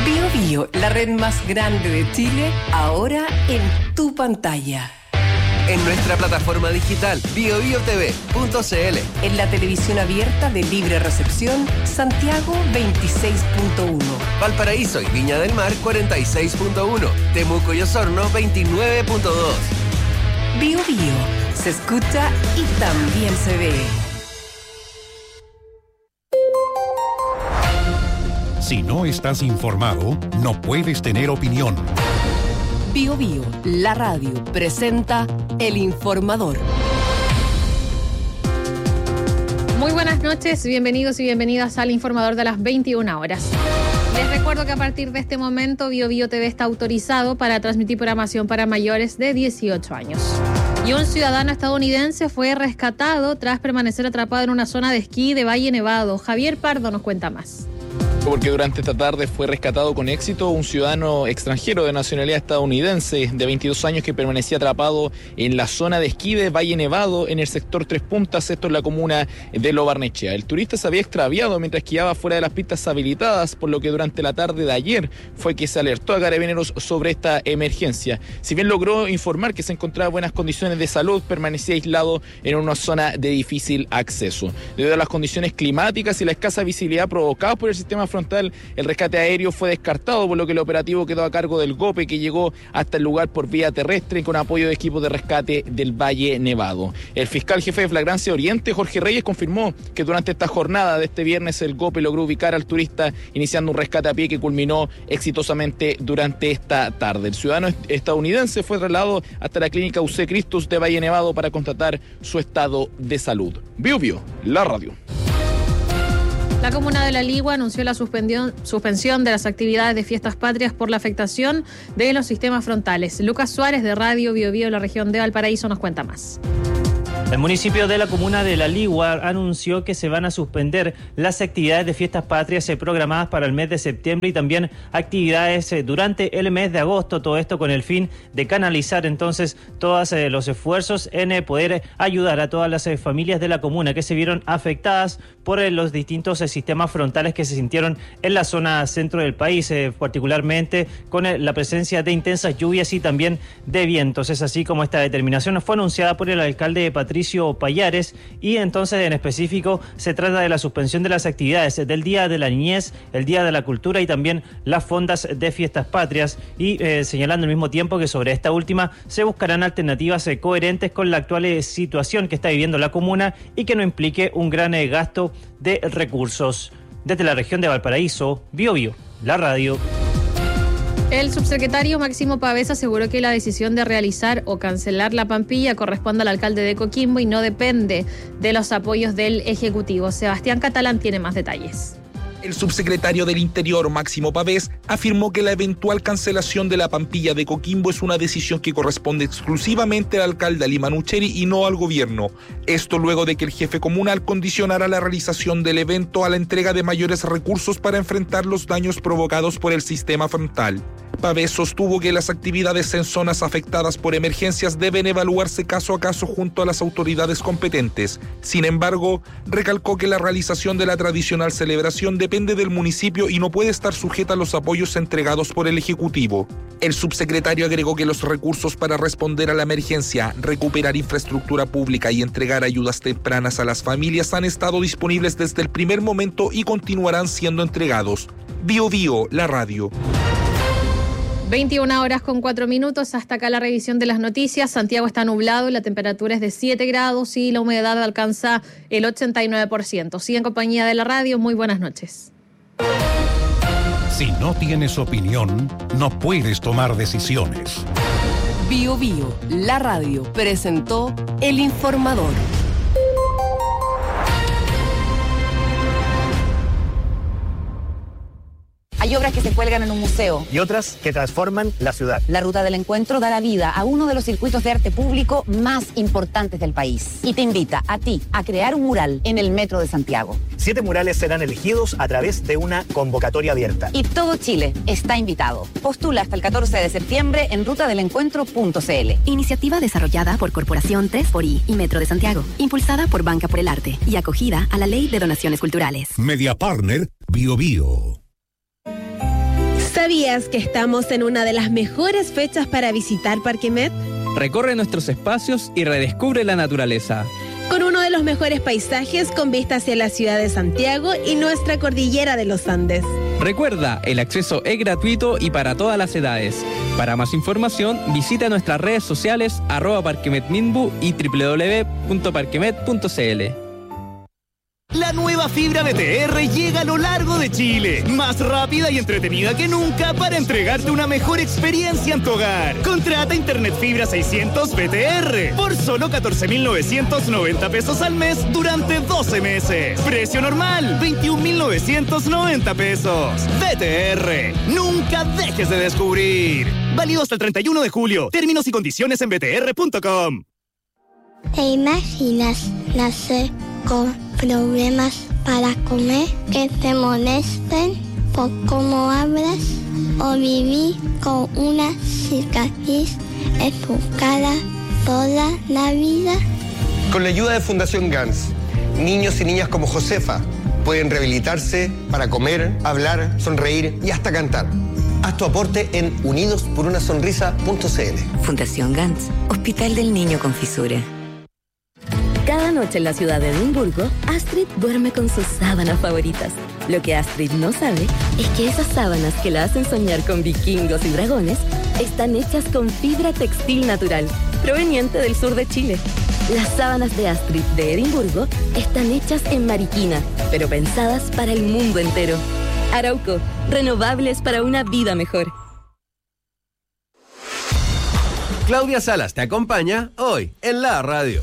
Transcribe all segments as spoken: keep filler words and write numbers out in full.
Bio Bio, la red más grande de Chile, ahora en tu pantalla. En nuestra plataforma digital bio bio t v punto c l. En la televisión abierta de libre recepción, Santiago veintiséis punto uno. Valparaíso y Viña del Mar cuarenta y seis punto uno. Temuco y Osorno veintinueve punto dos. Bio Bio, se escucha y también se ve. Si no estás informado, no puedes tener opinión. Bio Bio, la radio, presenta El Informador. Muy buenas noches, bienvenidos y bienvenidas al Informador de las veintiuna horas. Les recuerdo que a partir de este momento Bio Bio T V está autorizado para transmitir programación para mayores de dieciocho años. Y un ciudadano estadounidense fue rescatado tras permanecer atrapado en una zona de esquí de Valle Nevado. Javier Pardo nos cuenta más. Porque durante esta tarde fue rescatado con éxito un ciudadano extranjero de nacionalidad estadounidense de veintidós años que permanecía atrapado en la zona de esquí de Valle Nevado en el sector Tres Puntas, esto en la comuna de Lo Barnechea. El turista se había extraviado mientras esquiaba fuera de las pistas habilitadas, por lo que durante la tarde de ayer fue que se alertó a Carabineros sobre esta emergencia. Si bien logró informar que se encontraba en buenas condiciones de salud, permanecía aislado en una zona de difícil acceso. Debido a las condiciones climáticas y la escasa visibilidad provocadas por el sistema frontal, el rescate aéreo fue descartado, por lo que el operativo quedó a cargo del GOPE, que llegó hasta el lugar por vía terrestre con apoyo de equipos de rescate del Valle Nevado. El fiscal jefe de Flagrancia Oriente, Jorge Reyes, confirmó que durante esta jornada de este viernes el GOPE logró ubicar al turista iniciando un rescate a pie que culminó exitosamente durante esta tarde. El ciudadano estadounidense fue trasladado hasta la clínica U C Christus de Valle Nevado para constatar su estado de salud. Bio Bio, la radio. La comuna de La Ligua anunció la suspensión, suspensión de las actividades de fiestas patrias por la afectación de los sistemas frontales. Lucas Suárez de Radio Bio Bio, la región de Valparaíso, nos cuenta más. El municipio de la comuna de La Ligua anunció que se van a suspender las actividades de fiestas patrias programadas para el mes de septiembre y también actividades durante el mes de agosto. Todo esto con el fin de canalizar entonces todos los esfuerzos en poder ayudar a todas las familias de la comuna que se vieron afectadas por los distintos sistemas frontales que se sintieron en la zona centro del país, particularmente con la presencia de intensas lluvias y también de vientos. Es así como esta determinación fue anunciada por el alcalde Patricio Payares, y entonces en específico se trata de la suspensión de las actividades del Día de la Niñez, el Día de la Cultura y también las fondas de fiestas patrias, y eh, señalando al mismo tiempo que sobre esta última se buscarán alternativas eh, coherentes con la actual eh, situación que está viviendo la comuna y que no implique un gran eh, gasto de recursos. Desde la región de Valparaíso, Bio Bio, la radio. El subsecretario Máximo Pavés aseguró que la decisión de realizar o cancelar la Pampilla corresponde al alcalde de Coquimbo y no depende de los apoyos del Ejecutivo. Sebastián Catalán tiene más detalles. El subsecretario del Interior, Máximo Pavés, afirmó que la eventual cancelación de la Pampilla de Coquimbo es una decisión que corresponde exclusivamente al alcalde Ali Manucheri y no al gobierno. Esto luego de que el jefe comunal condicionara la realización del evento a la entrega de mayores recursos para enfrentar los daños provocados por el sistema frontal. Pavés sostuvo que las actividades en zonas afectadas por emergencias deben evaluarse caso a caso junto a las autoridades competentes. Sin embargo, recalcó que la realización de la tradicional celebración depende del municipio y no puede estar sujeta a los apoyos entregados por el Ejecutivo. El subsecretario agregó que los recursos para responder a la emergencia, recuperar infraestructura pública y entregar ayudas tempranas a las familias han estado disponibles desde el primer momento y continuarán siendo entregados. Bio Bio, la radio. veintiuna horas con cuatro minutos, hasta acá la revisión de las noticias. Santiago está nublado, la temperatura es de siete grados y la humedad alcanza el ochenta y nueve por ciento. Sigue en compañía de la radio, muy buenas noches. Si no tienes opinión, no puedes tomar decisiones. Bio Bio, la radio, presentó El Informador. Hay obras que se cuelgan en un museo. Y otras que transforman la ciudad. La Ruta del Encuentro da la vida a uno de los circuitos de arte público más importantes del país. Y te invita a ti a crear un mural en el Metro de Santiago. Siete murales serán elegidos a través de una convocatoria abierta. Y todo Chile está invitado. Postula hasta el catorce de septiembre en ruta del encuentro punto c l. Iniciativa desarrollada por Corporación tres por I y Metro de Santiago. Impulsada por Banca por el Arte y acogida a la Ley de Donaciones Culturales. Media Partner, Bio Bio. ¿Sabías que estamos en una de las mejores fechas para visitar Parque Met? Recorre nuestros espacios y redescubre la naturaleza. Con uno de los mejores paisajes con vista hacia la ciudad de Santiago y nuestra cordillera de los Andes. Recuerda, el acceso es gratuito y para todas las edades. Para más información, visita nuestras redes sociales arroba parquemetminbu y doble u doble u doble u punto parquemet punto c l. La nueva fibra B T R llega a lo largo de Chile, más rápida y entretenida que nunca para entregarte una mejor experiencia en tu hogar. Contrata Internet Fibra seiscientos B T R por solo catorce mil novecientos noventa pesos al mes durante doce meses. Precio normal, veintiún mil novecientos noventa pesos. B T R, nunca dejes de descubrir. Válido hasta el treinta y uno de julio. Términos y condiciones en b t r punto com. ¿Te imaginas nacer con problemas para comer, que te molesten por cómo hablas o vivir con una cicatriz en tu cara toda la vida? Con la ayuda de Fundación Gans, niños y niñas como Josefa pueden rehabilitarse para comer, hablar, sonreír y hasta cantar. Haz tu aporte en unidos por una sonrisa punto c l. Fundación Gans, Hospital del Niño con Fisura. Cada noche en la ciudad de Edimburgo, Astrid duerme con sus sábanas favoritas. Lo que Astrid no sabe es que esas sábanas que la hacen soñar con vikingos y dragones están hechas con fibra textil natural, proveniente del sur de Chile. Las sábanas de Astrid de Edimburgo están hechas en Mariquina, pero pensadas para el mundo entero. Arauco, renovables para una vida mejor. Claudia Salas te acompaña hoy en la radio.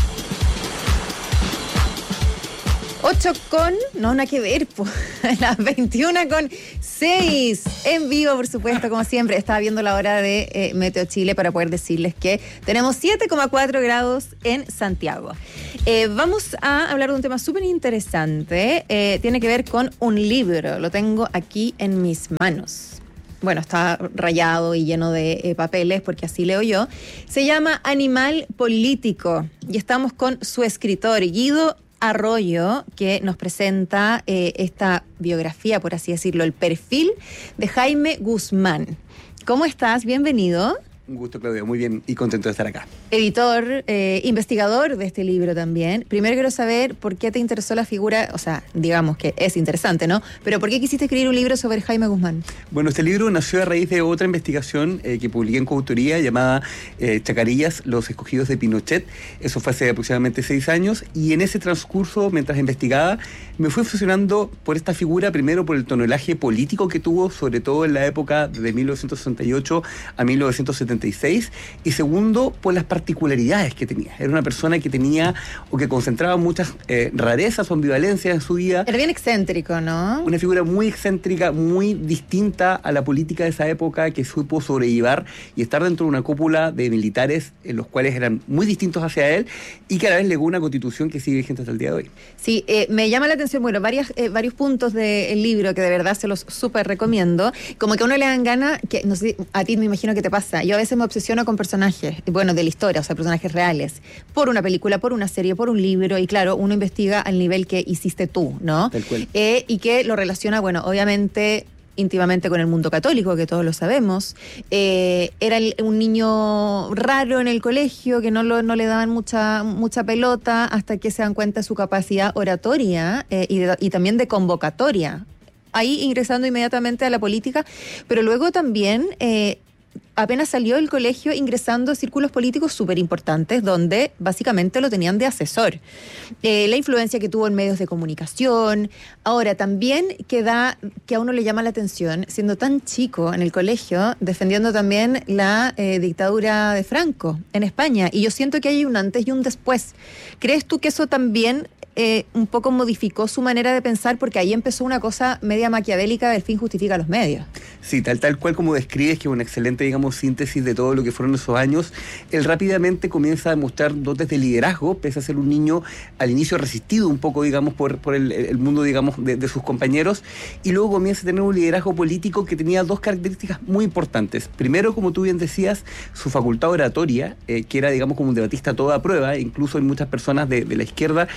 ocho con, no, nada que ver, po. Las veintiuna con seis, en vivo, por supuesto, como siempre. Estaba viendo la hora de eh, Meteo Chile para poder decirles que tenemos siete coma cuatro grados en Santiago. Eh, vamos a hablar de un tema súper interesante, eh, tiene que ver con un libro, lo tengo aquí en mis manos. Bueno, está rayado y lleno de eh, papeles, porque así leo yo. Se llama Animal Político y estamos con su escritor, Guido Arroyo, que nos presenta eh, esta biografía, por así decirlo, el perfil de Jaime Guzmán. ¿Cómo estás? Bienvenido. Un gusto, Claudio, muy bien y contento de estar acá. Editor, eh, investigador de este libro también. Primero quiero saber por qué te interesó la figura, o sea, digamos que es interesante, ¿no? Pero ¿por qué quisiste escribir un libro sobre Jaime Guzmán? Bueno, este libro nació a raíz de otra investigación eh, que publiqué en coautoría llamada eh, Chacarillas, los escogidos de Pinochet. Eso fue hace aproximadamente seis años y en ese transcurso, mientras investigaba, me fui obsesionando por esta figura, primero por el tonelaje político que tuvo, sobre todo en la época de mil novecientos sesenta y ocho a mil novecientos setenta y seis, y segundo, por las particularidades que tenía. Era una persona que tenía o que concentraba muchas eh, rarezas o ambivalencias en su vida. Era bien excéntrico, ¿no? Una figura muy excéntrica, muy distinta a la política de esa época, que supo sobrellevar y estar dentro de una cúpula de militares en los cuales eran muy distintos hacia él y que a la vez legó una constitución que sigue vigente hasta el día de hoy. Sí, eh, me llama la atención, bueno, varias, eh, varios puntos del libro que de verdad se los súper recomiendo. Como que a uno le dan ganas, que no sé, a ti me imagino que te pasa. Yo a veces me obsesiono con personajes, bueno, de la historia, o sea, personajes reales, por una película, por una serie, por un libro, y claro, uno investiga al nivel que hiciste tú, ¿no? Tal cual. Eh, y que lo relaciona, bueno, obviamente íntimamente con el mundo católico, que todos lo sabemos. Eh, era el, un niño raro en el colegio, que no, lo, no le daban mucha, mucha pelota, hasta que se dan cuenta de su capacidad oratoria eh, y, de, y también de convocatoria. Ahí ingresando inmediatamente a la política, pero luego también eh, apenas salió del colegio ingresando a círculos políticos súper importantes, donde básicamente lo tenían de asesor. Eh, la influencia que tuvo en medios de comunicación. Ahora, también que, da, que a uno le llama la atención, siendo tan chico en el colegio, defendiendo también la eh, dictadura de Franco en España. Y yo siento que hay un antes y un después. ¿Crees tú que eso también Eh, un poco modificó su manera de pensar, porque ahí empezó una cosa media maquiavélica del fin justifica los medios? Sí, tal, tal cual como describes, que es una excelente, digamos, síntesis de todo lo que fueron esos años. Él rápidamente comienza a demostrar dotes de liderazgo, pese a ser un niño al inicio resistido un poco, digamos, por, por el, el mundo, digamos, de, de sus compañeros, y luego comienza a tener un liderazgo político que tenía dos características muy importantes. Primero, como tú bien decías, su facultad oratoria, eh, que era, digamos, como un debatista a toda prueba. Incluso hay muchas personas de, de la izquierda que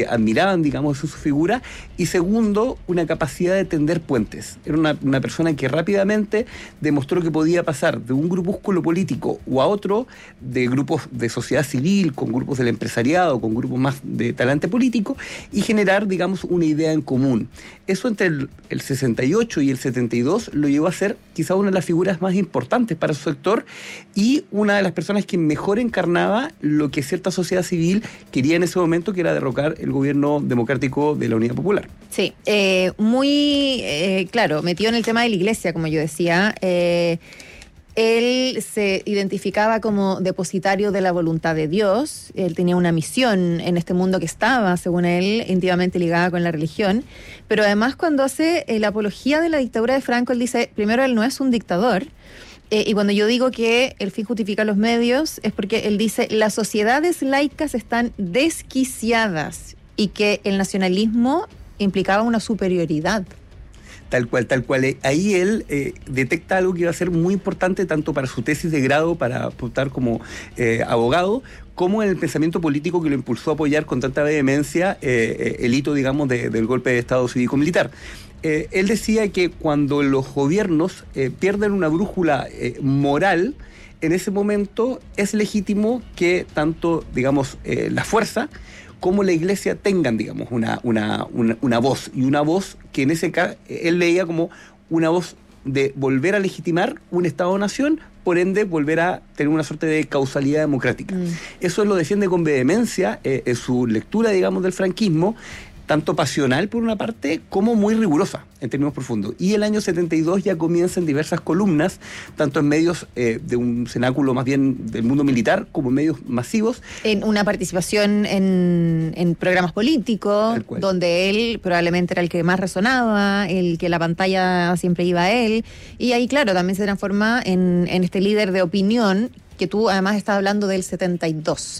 admiraban, digamos, su, su figura, y segundo, una capacidad de tender puentes. Era una, una persona que rápidamente demostró que podía pasar de un grupúsculo político o a otro, de grupos de sociedad civil, con grupos del empresariado, con grupos más de talante político, y generar, digamos, una idea en común. Eso entre el, el sesenta y ocho y el setenta y dos lo llevó a ser quizá una de las figuras más importantes para su sector y una de las personas que mejor encarnaba lo que cierta sociedad civil quería en ese momento, que era derrocar el gobierno democrático de la Unidad Popular. Sí, eh, muy eh, claro, metido en el tema de la iglesia, como yo decía. Eh, Él se identificaba como depositario de la voluntad de Dios. Él tenía una misión en este mundo que estaba, según él, íntimamente ligada con la religión. Pero además, cuando hace eh, la apología de la dictadura de Franco, él dice, primero, él no es un dictador. Eh, y cuando yo digo que el fin justifica los medios, es porque él dice, las sociedades laicas están desquiciadas y que el nacionalismo implicaba una superioridad. Tal cual, tal cual. Ahí él eh, detecta algo que iba a ser muy importante tanto para su tesis de grado, para apuntar como eh, abogado, como en el pensamiento político que lo impulsó a apoyar con tanta vehemencia eh, el hito, digamos, de, del golpe de Estado cívico-militar. Eh, él decía que cuando los gobiernos eh, pierden una brújula eh, moral, en ese momento es legítimo que tanto, digamos, eh, la fuerza como la iglesia tengan, digamos, una, una, una, una voz, y una voz que en ese caso él leía como una voz de volver a legitimar un Estado-nación, por ende volver a tener una suerte de causalidad democrática. Mm. Eso lo defiende con vehemencia eh, en su lectura, digamos, del franquismo, tanto pasional por una parte, como muy rigurosa en términos profundos. Y el año setenta y dos ya comienzan diversas columnas, tanto en medios eh, de un cenáculo más bien del mundo militar, como en medios masivos. En una participación en, en programas políticos, donde él probablemente era el que más resonaba, el que la pantalla siempre iba a él. Y ahí, claro, también se transforma en, en este líder de opinión, que tú además estás hablando del setenta y dos.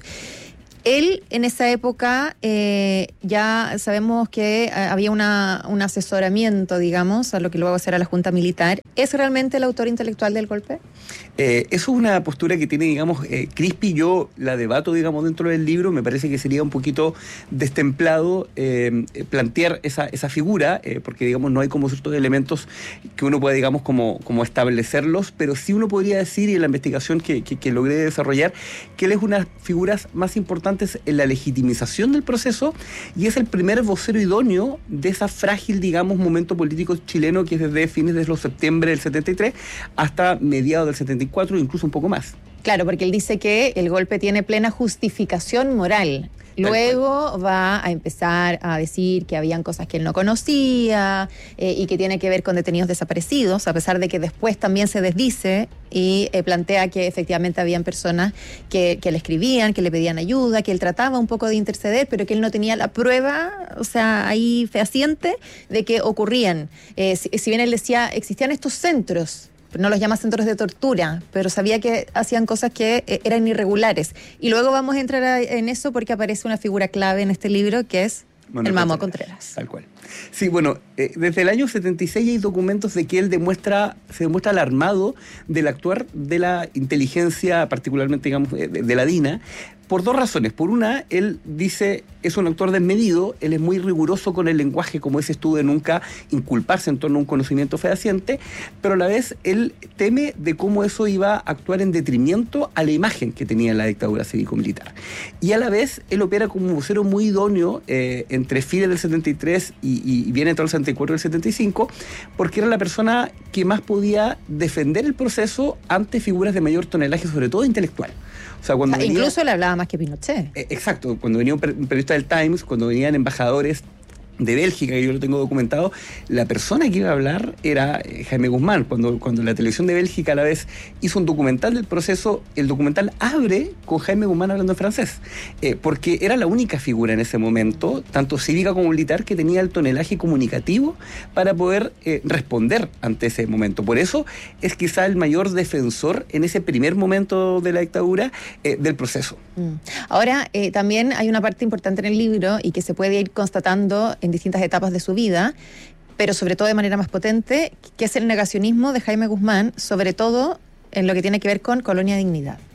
Él, en esa época, eh, ya sabemos que eh, había una, un asesoramiento, digamos, a lo que luego será la Junta Militar. ¿Es realmente el autor intelectual del golpe? Eh, eso es una postura que tiene, digamos, eh, Crispi. Yo la debato, digamos, dentro del libro. Me parece que sería un poquito destemplado eh, plantear esa, esa figura, eh, porque, digamos, no hay como ciertos elementos que uno pueda, digamos, como, como establecerlos, pero sí uno podría decir, y en la investigación que, que, que logré desarrollar, que él es una de las figuras más importantes en la legitimización del proceso y es el primer vocero idóneo de esa frágil, digamos, momento político chileno que es desde fines de los septiembre del setenta y tres hasta mediados del setenta y cuatro, incluso un poco más. Claro, porque él dice que el golpe tiene plena justificación moral. Luego va a empezar a decir que habían cosas que él no conocía eh, y que tiene que ver con detenidos desaparecidos, a pesar de que después también se desdice y eh, plantea que efectivamente habían personas que, que le escribían, que le pedían ayuda, que él trataba un poco de interceder, pero que él no tenía la prueba, o sea, ahí fehaciente, de que ocurrían. Eh, si, si bien él decía, existían estos centros, no los llama centros de tortura, pero sabía que hacían cosas que eh, eran irregulares. Y luego vamos a entrar a, en eso porque aparece una figura clave en este libro que es Manuel el Mamo Contreras. Contreras. Tal cual. Sí, bueno, eh, desde el año setenta y seis hay documentos de que él demuestra, se demuestra alarmado del actuar de la inteligencia, particularmente, digamos, de, de la DINA, por dos razones. Por una, él dice, es un actor desmedido, él es muy riguroso con el lenguaje, como dices tú, de nunca inculparse en torno a un conocimiento fehaciente, pero a la vez él teme de cómo eso iba a actuar en detrimento a la imagen que tenía la dictadura cívico-militar. Y a la vez, él opera como un vocero muy idóneo eh, entre fines del setenta y tres y, y viene entre el setenta y cuatro y el setenta y cinco, porque era la persona que más podía defender el proceso ante figuras de mayor tonelaje, sobre todo intelectual. O sea, cuando o sea, venía, incluso le hablaba más que Pinochet. Eh, exacto, cuando venía un, per, un periodista del Times, cuando venían embajadores de Bélgica, que yo lo tengo documentado, la persona que iba a hablar era eh, Jaime Guzmán. Cuando, cuando la televisión de Bélgica a la vez hizo un documental del proceso, el documental abre con Jaime Guzmán hablando en francés, eh, porque era la única figura en ese momento, tanto cívica como militar, que tenía el tonelaje comunicativo para poder eh, responder ante ese momento. Por eso es quizá el mayor defensor en ese primer momento de la dictadura eh, del proceso. Mm. Ahora, eh, también hay una parte importante en el libro y que se puede ir constatando en distintas etapas de su vida, pero sobre todo de manera más potente, que es el negacionismo de Jaime Guzmán, sobre todo en lo que tiene que ver con Colonia Dignidad.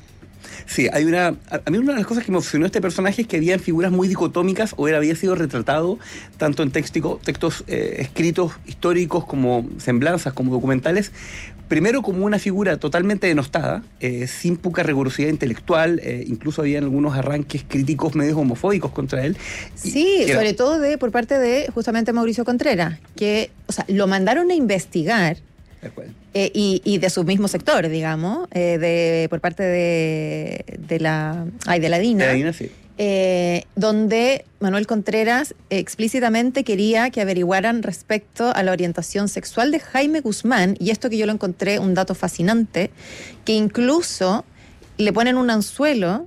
Sí, hay una... A, a mí una de las cosas que me obsesionó este personaje es que había figuras muy dicotómicas, o él había sido retratado tanto en textico, textos eh, escritos históricos como semblanzas, como documentales, primero como una figura totalmente denostada, eh, sin poca rigurosidad intelectual, eh, incluso había algunos arranques críticos medios homofóbicos contra él. Sí, era... sobre todo de por parte de justamente Mauricio Contreras, que, o sea, lo mandaron a investigar. Eh, y, y de su mismo sector, digamos, eh, de por parte de, de la ay, de la DINA, de la DINA sí. eh, donde Manuel Contreras explícitamente quería que averiguaran respecto a la orientación sexual de Jaime Guzmán, y esto que yo lo encontré un dato fascinante, que incluso le ponen un anzuelo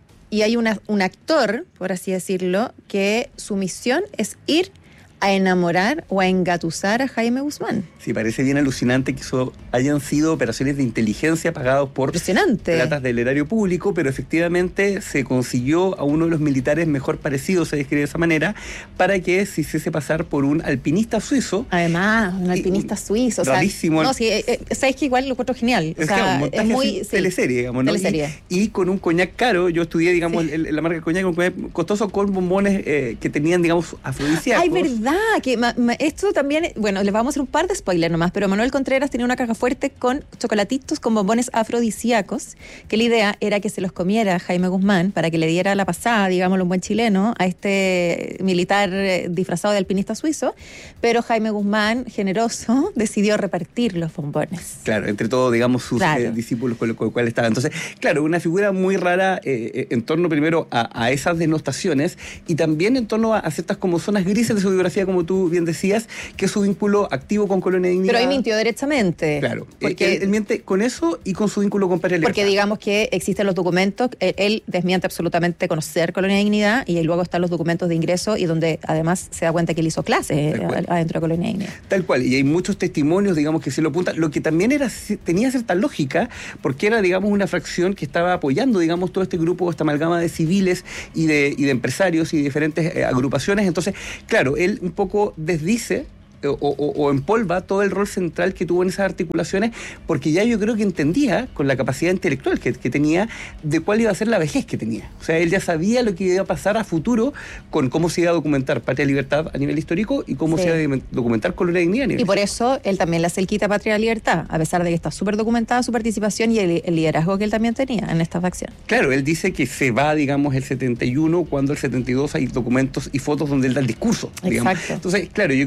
y hay una, un actor, por así decirlo, que su misión es ir a enamorar o a engatusar a Jaime Guzmán. Sí, parece bien alucinante que eso hayan sido operaciones de inteligencia pagados por platas del erario público, pero efectivamente se consiguió a uno de los militares mejor parecidos, se describe de esa manera, para que se hiciese pasar por un alpinista suizo. Además, un alpinista y, suizo. Rarísimo. O sea, no, sí, eh, eh, sabes que igual lo encuentro genial. O es, sea, claro, un montaje es muy... Sí, sí, teleserie, digamos, ¿no? Teleserie. Y, y con un coñac caro, yo estudié, digamos, sí. el, el, la marca de coñac, un coñac costoso con bombones eh, que tenían, digamos, afrodisíacos. Ay, verdad, que ma, ma, esto también, bueno, les vamos a hacer un par de spoilers nomás, pero Manuel Contreras tenía una caja fuerte con chocolatitos con bombones afrodisíacos, que la idea era que se los comiera Jaime Guzmán para que le diera la pasada, digámoslo, un buen chileno, a este militar disfrazado de alpinista suizo, pero Jaime Guzmán, generoso, decidió repartir los bombones. Claro, entre todos, digamos, sus claro. eh, discípulos con los con cuales estaba. Entonces, claro, una figura muy rara eh, en torno primero a, a esas denostaciones y también en torno a, a ciertas como zonas grises de su biografía, como tú bien decías, que es su vínculo activo con Colonia Dignidad. Pero ahí mintió derechamente. Claro, porque él, él miente con eso y con su vínculo con Patria Libertad. Porque digamos que existen los documentos, él, él desmiente absolutamente conocer Colonia Dignidad y luego están los documentos de ingreso y donde además se da cuenta que él hizo clases adentro de Colonia Dignidad. Tal cual, y hay muchos testimonios, digamos, que se lo apuntan, lo que también era tenía cierta lógica, porque era, digamos, una fracción que estaba apoyando, digamos, todo este grupo, esta amalgama de civiles y de, y de empresarios y diferentes eh, agrupaciones. Entonces, claro, él un poco desdice O, o, o empolva todo el rol central que tuvo en esas articulaciones, porque ya yo creo que entendía, con la capacidad intelectual que, que tenía, de cuál iba a ser la vejez que tenía. O sea, él ya sabía lo que iba a pasar a futuro con cómo se iba a documentar Patria Libertad a nivel histórico y cómo sí. se iba a documentar Colonia Dignidad a nivel Y por histórico. eso él también le hace el quita a Patria Libertad, a pesar de que está súper documentada su participación y el, el liderazgo que él también tenía en esta facción. Claro, él dice que se va, digamos, el setenta y uno, cuando el setenta y dos hay documentos y fotos donde él da el discurso. Digamos. Exacto. Entonces, claro, yo